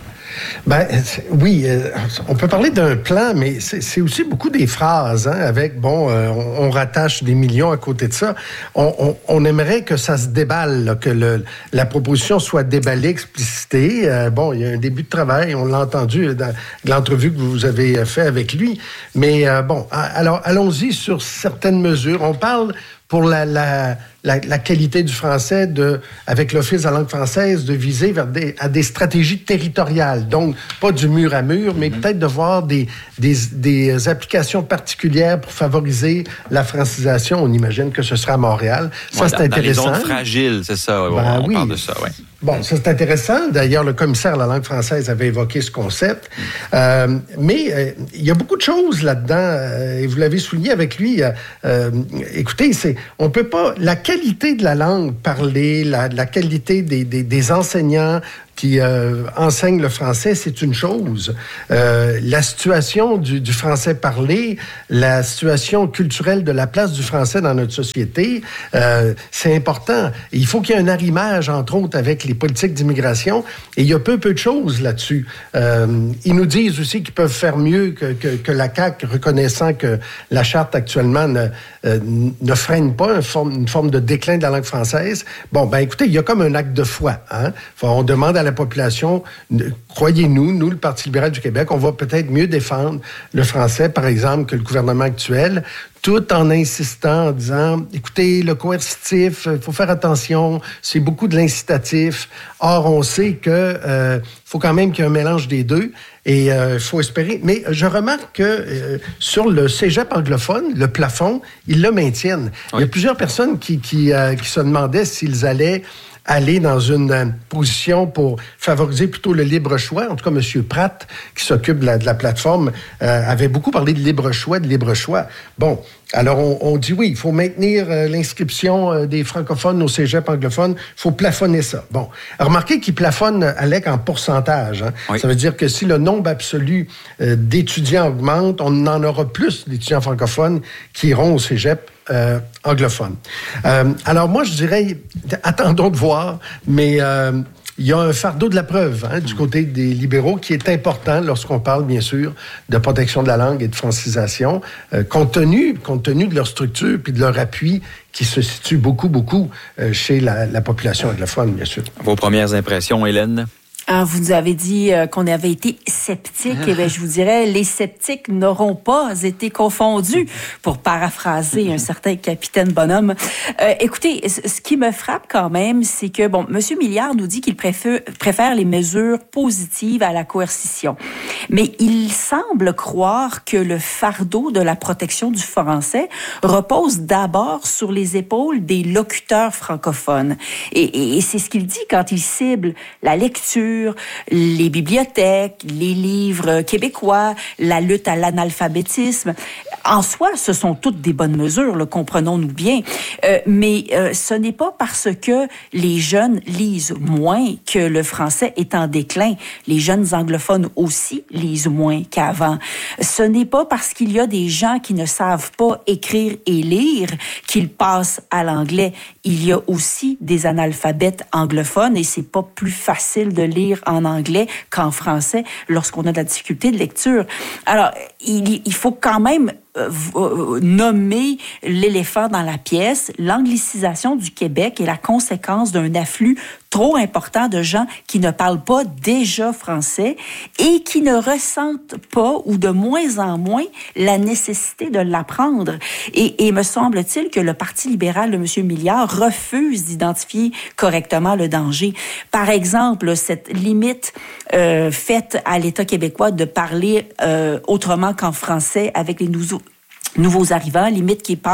Oui, on peut parler d'un plan, mais c'est aussi beaucoup des phrases, hein, avec, on rattache des millions à côté de ça. On aimerait que ça se déballe, là, que la proposition soit déballée, explicitée. Il y a un début de travail, on l'a entendu dans l'entrevue que vous avez fait avec lui. Mais alors, allons-y sur certaines mesures. On parle pour la qualité du français, avec l'Office de la langue française, de viser à des stratégies territoriales. Donc, pas du mur à mur, mais peut-être de voir des applications particulières pour favoriser la francisation. On imagine que ce sera à Montréal. Ça, c'est intéressant. Dans les zones fragiles, c'est ça. On parle de ça, oui. Bon, ça, c'est intéressant. D'ailleurs, le commissaire à la langue française avait évoqué ce concept. Mais il y a beaucoup de choses là-dedans. Et vous l'avez souligné avec lui. Écoutez, on peut pas... La qualité de la langue parlée, la qualité des enseignants qui enseignent le français, c'est une chose. La situation du français parlé, la situation culturelle de la place du français dans notre société, c'est important. Il faut qu'il y ait un arrimage, entre autres, avec les politiques d'immigration. Et il y a peu de choses là-dessus. Ils nous disent aussi qu'ils peuvent faire mieux que la CAQ, reconnaissant que la Charte actuellement ne freine pas une forme de déclin de la langue française. Écoutez, il y a comme un acte de foi. Hein? On demande à la population, croyez-nous, le Parti libéral du Québec, on va peut-être mieux défendre le français, par exemple, que le gouvernement actuel, tout en insistant, en disant, écoutez, le coercitif, il faut faire attention, c'est beaucoup de l'incitatif. Or, on sait que faut quand même qu'il y ait un mélange des deux et il faut espérer. Mais je remarque que sur le cégep anglophone, le plafond, ils le maintiennent. Oui. Il y a plusieurs personnes qui se demandaient s'ils allaient aller dans une position pour favoriser plutôt le libre choix. En tout cas, M. Pratt, qui s'occupe de la plateforme, avait beaucoup parlé de libre choix. Bon, alors on dit oui, il faut maintenir l'inscription des francophones au cégep anglophone, il faut plafonner ça. Bon, remarquez qu'il plafonne, Alec, en pourcentage. Hein? Oui. Ça veut dire que si le nombre absolu d'étudiants augmente, on en aura plus d'étudiants francophones qui iront au cégep anglophone. Alors moi, je dirais, attendons de voir, mais il y a un fardeau de la preuve du côté des libéraux qui est important lorsqu'on parle, bien sûr, de protection de la langue et de francisation, compte tenu de leur structure puis de leur appui qui se situe beaucoup chez la population anglophone, bien sûr. Vos premières impressions, Hélène? Vous nous avez dit qu'on avait été sceptiques. Eh bien, je vous dirais, les sceptiques n'auront pas été confondus, pour paraphraser un certain capitaine Bonhomme. Écoutez, ce qui me frappe quand même, c'est que, bon, M. Milliard nous dit qu'il préfère les mesures positives à la coercition. Mais il semble croire que le fardeau de la protection du français repose d'abord sur les épaules des locuteurs francophones. Et c'est ce qu'il dit quand il cible la lecture, les bibliothèques, les livres québécois, la lutte à l'analphabétisme. En soi, ce sont toutes des bonnes mesures, comprenons-nous bien. Mais ce n'est pas parce que les jeunes lisent moins que le français est en déclin. Les jeunes anglophones aussi lisent moins qu'avant. Ce n'est pas parce qu'il y a des gens qui ne savent pas écrire et lire qu'ils passent à l'anglais. Il y a aussi des analphabètes anglophones et c'est pas plus facile de lire en anglais qu'en français lorsqu'on a de la difficulté de lecture. Alors, il faut quand même nommer l'éléphant dans la pièce. L'anglicisation du Québec est la conséquence d'un afflux trop important de gens qui ne parlent pas déjà français et qui ne ressentent pas, ou de moins en moins, la nécessité de l'apprendre. Et me semble-t-il que le Parti libéral de M. Milliard refuse d'identifier correctement le danger. Par exemple, cette limite faite à l'État québécois de parler autrement qu'en français avec les nouveaux arrivants, limite qui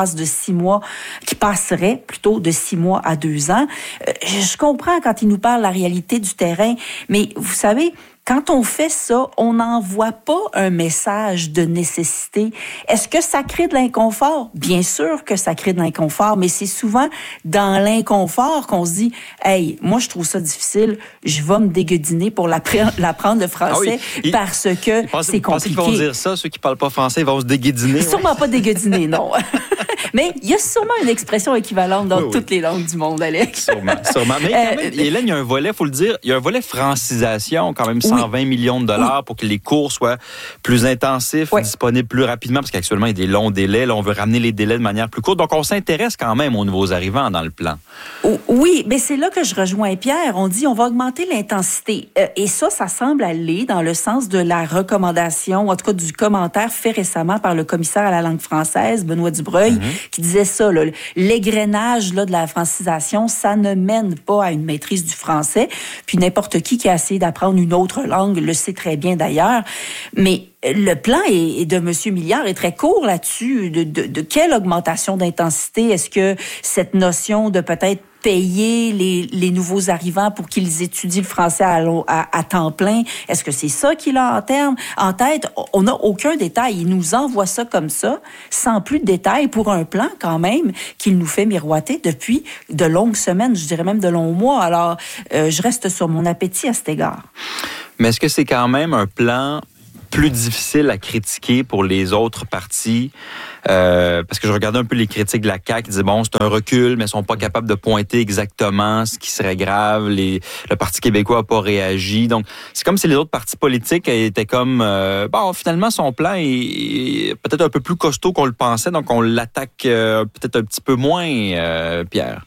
passerait plutôt de 6 mois à 2 ans. Je comprends quand il nous parle de la réalité du terrain, mais vous savez, quand on fait ça, on n'envoie pas un message de nécessité. Est-ce que ça crée de l'inconfort? Bien sûr que ça crée de l'inconfort, mais c'est souvent dans l'inconfort qu'on se dit « Hey, moi, je trouve ça difficile, je vais me dégueudiner pour l'apprendre le français parce que c'est compliqué. » Pensez qu'ils vont dire ça, ceux qui ne parlent pas français, ils vont se dégueudiner. Sûrement pas dégueudiner, non. Mais il y a sûrement une expression équivalente dans toutes les langues du monde, Alex. Sûrement. Mais quand même, Hélène, il y a un volet, il faut le dire, il y a un volet francisation, quand même 120 millions de dollars pour que les cours soient plus intensifs, disponibles plus rapidement, parce qu'actuellement, il y a des longs délais. Là, on veut ramener les délais de manière plus courte. Donc, on s'intéresse quand même aux nouveaux arrivants dans le plan. Oui, mais c'est là que je rejoins Pierre. On dit on va augmenter l'intensité. Et ça semble aller dans le sens de la recommandation, en tout cas du commentaire fait récemment par le commissaire à la langue française, Benoît Dubreuil, qui disait ça, là, l'égrainage de la francisation, ça ne mène pas à une maîtrise du français. Puis n'importe qui a essayé d'apprendre une autre langue le sait très bien d'ailleurs. Mais le plan de M. Milliard est très court là-dessus. De quelle augmentation d'intensité? Est-ce que cette notion de peut-être payer les nouveaux arrivants pour qu'ils étudient le français à temps plein, est-ce que c'est ça qu'il a en tête? On n'a aucun détail. Il nous envoie ça comme ça, sans plus de détails, pour un plan quand même qu'il nous fait miroiter depuis de longues semaines, je dirais même de longs mois. Alors, je reste sur mon appétit à cet égard. Mais est-ce que c'est quand même un plan plus difficile à critiquer pour les autres partis? Parce que je regardais un peu les critiques de la CAQ qui disaient, bon, c'est un recul, mais ils sont pas capables de pointer exactement ce qui serait grave. Le Parti québécois n'a pas réagi. Donc, c'est comme si les autres partis politiques étaient comme, bon, finalement, son plan est peut-être un peu plus costaud qu'on le pensait, donc on l'attaque peut-être un petit peu moins, Pierre.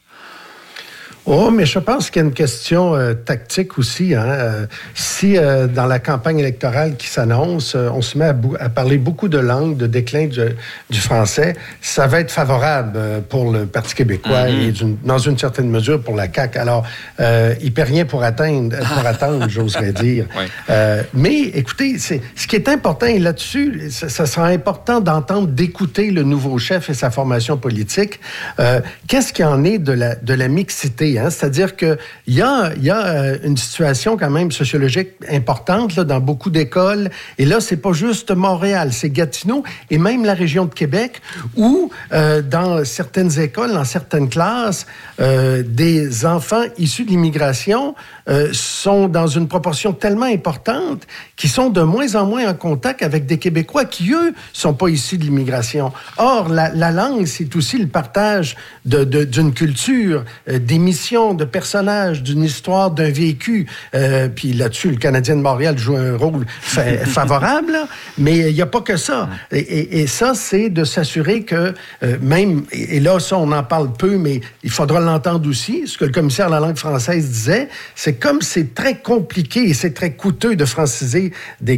Oh, mais je pense qu'il y a une question tactique aussi. Si dans la campagne électorale qui s'annonce, on se met à parler beaucoup de langue, de déclin du français, ça va être favorable pour le Parti québécois et dans une certaine mesure pour la CAQ. Alors, il ne peut rien pour attendre, j'oserais dire. Mais écoutez, ce qui est important, et là-dessus, ça sera important d'écouter le nouveau chef et sa formation politique. Qu'est-ce qu'il en est de la mixité? clé, hein? C'est-à-dire qu'il y a une situation quand même sociologique importante là, dans beaucoup d'écoles. Et là, c'est pas juste Montréal, c'est Gatineau et même la région de Québec où, dans certaines écoles, dans certaines classes, des enfants issus de l'immigration sont dans une proportion tellement importante qu'ils sont de moins en moins en contact avec des Québécois qui, eux, sont pas issus de l'immigration. Or, la langue, c'est aussi le partage d'une culture, d'émissions, de personnages, d'une histoire, d'un vécu. Puis là-dessus, le Canadien de Montréal joue un rôle favorable, là, mais il n'y a pas que ça. Et ça, c'est de s'assurer que même, et là, ça, on en parle peu, mais il faudra l'entendre aussi, ce que le commissaire à la langue française disait, c'est comme c'est très compliqué et c'est très coûteux de franciser un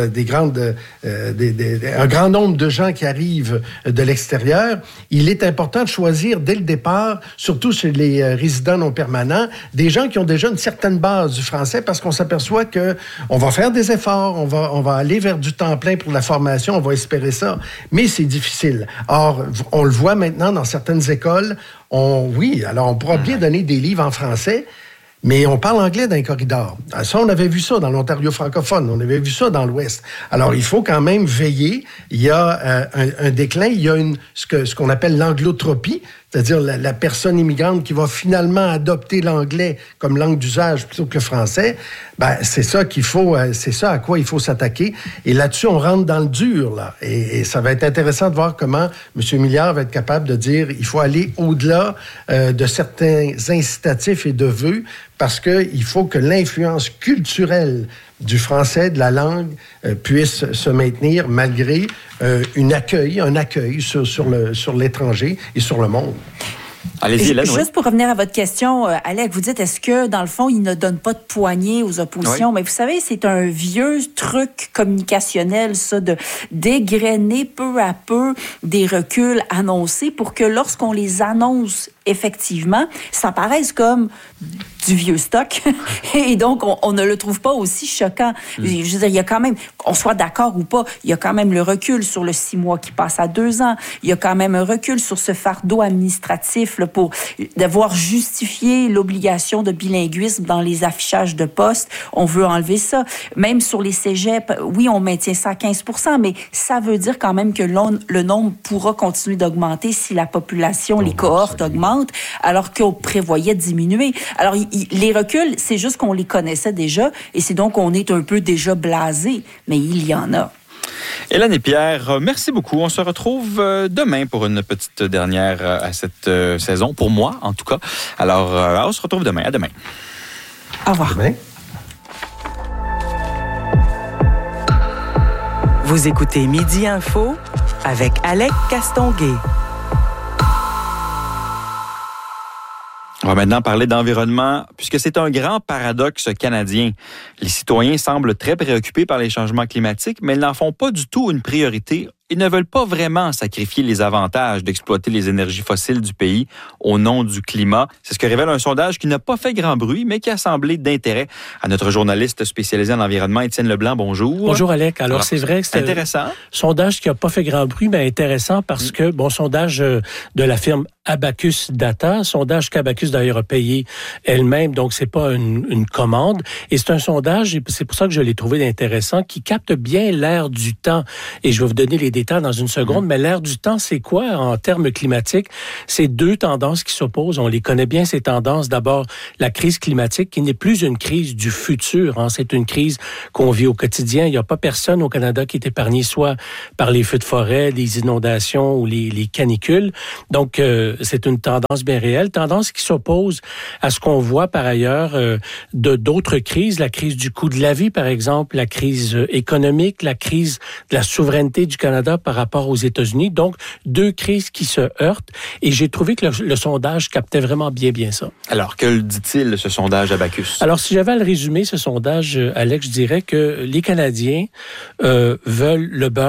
grand nombre de gens qui arrivent de l'extérieur, il est important de choisir dès le départ, surtout chez les résidents non permanents, des gens qui ont déjà une certaine base du français parce qu'on s'aperçoit que on va faire des efforts, on va aller vers du temps plein pour la formation, on va espérer ça, mais c'est difficile. Or, on le voit maintenant dans certaines écoles, on pourra bien donner des livres en français, mais on parle anglais dans les corridors. Ça, on avait vu ça dans l'Ontario francophone, on avait vu ça dans l'Ouest. Alors, il faut quand même veiller. Il y a un déclin, il y a ce qu'on appelle l'anglotropie, c'est-à-dire la personne immigrante qui va finalement adopter l'anglais comme langue d'usage plutôt que le français. Ben, c'est ça c'est ça à quoi il faut s'attaquer. Et là-dessus, on rentre dans le dur, là. Et ça va être intéressant de voir comment M. Milliard va être capable de dire il faut aller au-delà de certains incitatifs et de vœux parce qu'il faut que l'influence culturelle du français, de la langue, puisse se maintenir malgré un accueil sur l'étranger et sur le monde. Allez-y, Hélène. Juste pour revenir à votre question, Alec, vous dites, est-ce que, dans le fond, il ne donne pas de poignée aux oppositions? Oui. Mais vous savez, c'est un vieux truc communicationnel, ça, de dégrainer peu à peu des reculs annoncés pour que lorsqu'on les annonce effectivement, ça paraisse comme du vieux stock. Et donc, on ne le trouve pas aussi choquant. Je veux dire, il y a quand même, on soit d'accord ou pas, il y a quand même le recul sur le 6 mois qui passe à 2 ans. Il y a quand même un recul sur ce fardeau administratif là, pour devoir justifier l'obligation de bilinguisme dans les affichages de postes. On veut enlever ça. Même sur les cégeps, oui, on maintient ça à 15%, mais ça veut dire quand même que le nombre pourra continuer d'augmenter si la population, les cohortes augmentent, alors qu'on prévoyait diminuer. Alors, les reculs, c'est juste qu'on les connaissait déjà, et c'est donc qu'on est un peu déjà blasé, mais il y en a. Hélène et Pierre, merci beaucoup. On se retrouve demain pour une petite dernière à cette saison, pour moi en tout cas. Alors, on se retrouve demain. À demain. Au revoir. Demain. Vous écoutez Midi Info avec Alec Castonguay. On va maintenant parler d'environnement, puisque c'est un grand paradoxe canadien. Les citoyens semblent très préoccupés par les changements climatiques, mais ils n'en font pas du tout une priorité. Ils ne veulent pas vraiment sacrifier les avantages d'exploiter les énergies fossiles du pays au nom du climat. C'est ce que révèle un sondage qui n'a pas fait grand bruit, mais qui a semblé d'intérêt à notre journaliste spécialisé en environnement, Étienne Leblanc. Bonjour. Bonjour, Alec. Alors c'est vrai que c'est intéressant. Un sondage qui n'a pas fait grand bruit, mais intéressant parce que, sondage de la firme Abacus Data, sondage qu'Abacus d'ailleurs a payé elle-même, donc c'est pas une commande. Et c'est un sondage, et c'est pour ça que je l'ai trouvé intéressant, qui capte bien l'air du temps. Et je vais vous donner les détails dans une seconde, mais l'air du temps, c'est quoi en termes climatiques? C'est 2 tendances qui s'opposent. On les connaît bien, ces tendances. D'abord, la crise climatique, qui n'est plus une crise du futur. Hein. C'est une crise qu'on vit au quotidien. Il n'y a pas personne au Canada qui est épargné soit par les feux de forêt, les inondations ou les canicules. Donc, c'est une tendance bien réelle. Tendance qui s'oppose à ce qu'on voit par ailleurs d'autres crises. La crise du coût de la vie, par exemple, la crise économique, la crise de la souveraineté du Canada par rapport aux États-Unis. Donc, 2 crises qui se heurtent. Et j'ai trouvé que le sondage captait vraiment bien ça. Alors, que dit-il, ce sondage Abacus? Alors, si j'avais à le résumer, ce sondage, Alex, je dirais que les Canadiens veulent le beurre,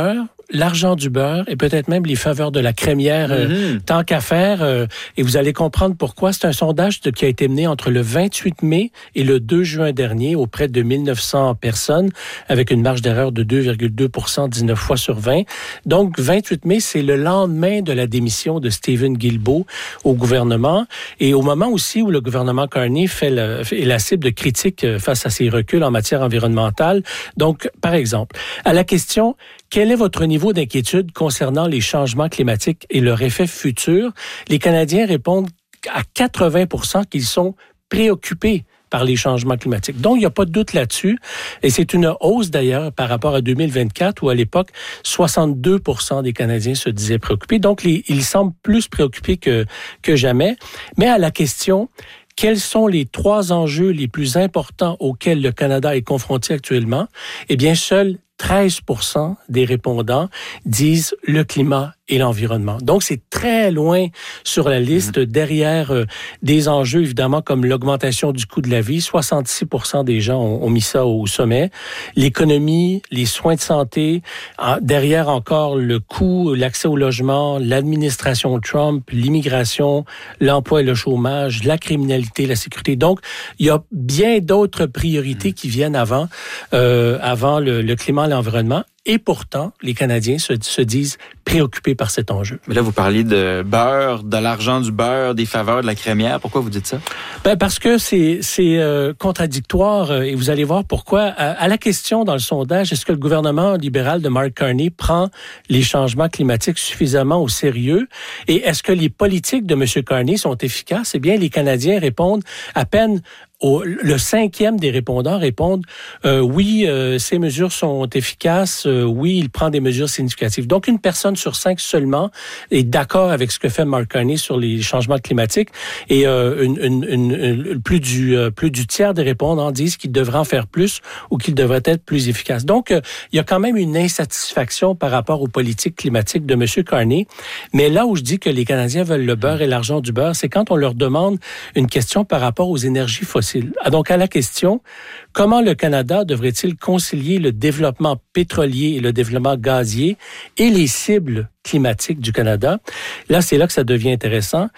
l'argent du beurre et peut-être même les faveurs de la crémière, tant qu'à faire. Et vous allez comprendre pourquoi. C'est un sondage qui a été mené entre le 28 mai et le 2 juin dernier auprès de 1900 personnes avec une marge d'erreur de 2,2%, 19 fois sur 20. Donc, 28 mai, c'est le lendemain de la démission de Stephen Guilbeault au gouvernement et au moment aussi où le gouvernement Carney est la cible de critiques face à ses reculs en matière environnementale. Donc, par exemple, à la question « Quel est votre niveau d'inquiétude concernant les changements climatiques et leur effet futur? » Les Canadiens répondent à 80% qu'ils sont préoccupés par les changements climatiques. Donc, il n'y a pas de doute là-dessus. Et c'est une hausse, d'ailleurs, par rapport à 2024, où, à l'époque, 62% des Canadiens se disaient préoccupés. Donc, ils semblent plus préoccupés que jamais. Mais à la question, quels sont les 3 enjeux les plus importants auxquels le Canada est confronté actuellement? Eh bien, seuls 13% des répondants disent le climat et l'environnement. Donc, c'est très loin sur la liste, derrière des enjeux, évidemment, comme l'augmentation du coût de la vie. 66% des gens ont mis ça au sommet. L'économie, les soins de santé, derrière encore le coût, l'accès au logement, l'administration Trump, l'immigration, l'emploi et le chômage, la criminalité, la sécurité. Donc, il y a bien d'autres priorités qui viennent avant le climat et l'environnement. Et pourtant, les Canadiens se disent préoccupés par cet enjeu. Mais là, vous parliez de beurre, de l'argent du beurre, des faveurs de la crémière. Pourquoi vous dites ça? Ben parce que c'est contradictoire et vous allez voir pourquoi. À la question dans le sondage, est-ce que le gouvernement libéral de Mark Carney prend les changements climatiques suffisamment au sérieux? Et est-ce que les politiques de M. Carney sont efficaces? Eh bien, les Canadiens répondent à peine. Le 5e des répondants répondent oui, ces mesures sont efficaces, oui, il prend des mesures significatives. Donc, une personne sur 5 seulement est d'accord avec ce que fait Mark Carney sur les changements climatiques et plus du tiers des répondants disent qu'ils devraient en faire plus ou qu'ils devraient être plus efficaces. Donc, il y a quand même une insatisfaction par rapport aux politiques climatiques de M. Carney. Mais là où je dis que les Canadiens veulent le beurre et l'argent du beurre, c'est quand on leur demande une question par rapport aux énergies fossiles. Donc, à la question, comment le Canada devrait-il concilier le développement pétrolier et le développement gazier et les cibles climatiques du Canada? Là, c'est là que ça devient intéressant.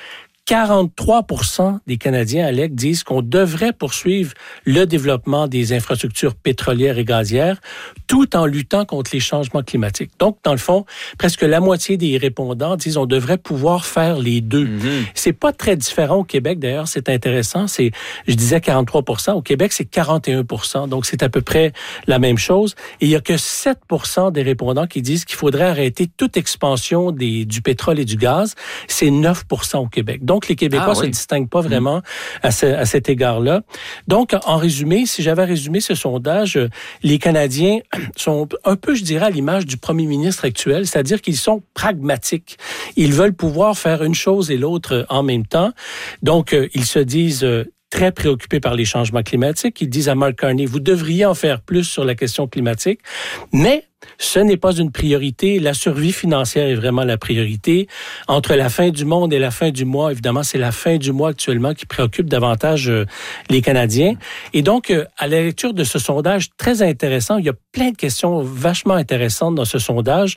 43% des Canadiens, Alec, disent qu'on devrait poursuivre le développement des infrastructures pétrolières et gazières tout en luttant contre les changements climatiques. Donc, dans le fond, presque la moitié des répondants disent on devrait pouvoir faire les deux. C'est pas très différent au Québec, d'ailleurs, c'est intéressant. Je disais 43%. Au Québec, c'est 41%. Donc, c'est à peu près la même chose. Et il y a que 7% des répondants qui disent qu'il faudrait arrêter toute expansion du pétrole et du gaz. C'est 9% au Québec. Donc, les Québécois se distinguent pas vraiment à cet égard-là. Donc, en résumé, si j'avais résumé ce sondage, les Canadiens sont un peu, je dirais, à l'image du premier ministre actuel, c'est-à-dire qu'ils sont pragmatiques. Ils veulent pouvoir faire une chose et l'autre en même temps. Donc, ils se disent très préoccupés par les changements climatiques. Ils disent à Mark Carney, vous devriez en faire plus sur la question climatique, mais ce n'est pas une priorité. La survie financière est vraiment la priorité. Entre la fin du monde et la fin du mois, évidemment, c'est la fin du mois actuellement qui préoccupe davantage les Canadiens. Et donc, à la lecture de ce sondage très intéressant, il y a plein de questions vachement intéressantes dans ce sondage.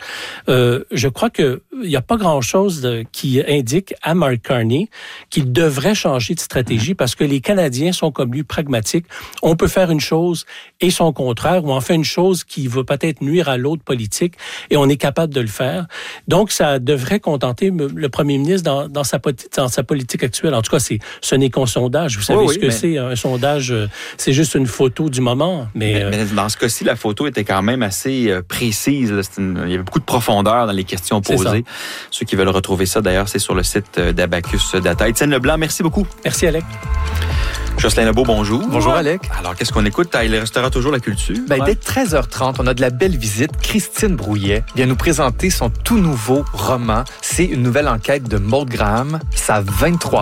Je crois qu'il n'y a pas grand-chose qui indique à Mark Carney qu'il devrait changer de stratégie parce que les Canadiens sont comme lui pragmatiques. On peut faire une chose et son contraire, ou en fait une chose qui va peut-être nuire à l'autre politique, et on est capable de le faire. Donc, ça devrait contenter le premier ministre dans sa politique actuelle. En tout cas, ce n'est qu'un sondage. Vous savez c'est. Un sondage, c'est juste une photo du moment. Mais dans ce cas-ci, la photo était quand même assez précise. Il y avait beaucoup de profondeur dans les questions posées. Ceux qui veulent retrouver ça, d'ailleurs, c'est sur le site d'Abacus Data. Étienne Leblanc, merci beaucoup. Merci, Alec. Jocelyn Lebeau, bonjour. Bonjour, Alec. Alors, qu'est-ce qu'on écoute? Il restera toujours la culture. Dès 13h30, on a de la belle visite. Christine Brouillet vient nous présenter son tout nouveau roman. C'est une nouvelle enquête de Maud Graham. Ça a 23